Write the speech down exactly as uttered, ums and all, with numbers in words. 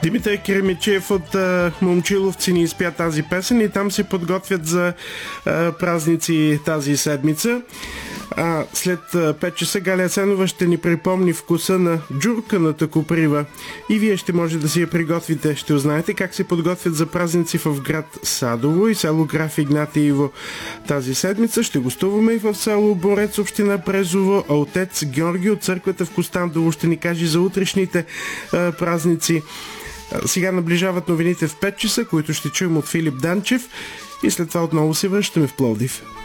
Димитър Кремичев от а, Момчиловци ни изпя тази песен и там се подготвят за а, празници тази седмица. А след пет часа Галя Асенова ще ни припомни вкуса на джурканата коприва и вие ще може да си я приготвите. Ще узнаете как се подготвят за празници в град Садово и село Граф Игнатиево. Тази седмица ще гостуваме и в село Борец, община Презово, а отец Георги от църквата в Костандово ще ни каже за утрешните а, празници. А, сега наближават новините в пет часа, които ще чуем от Филип Данчев и след това отново се връщаме в Пловдив.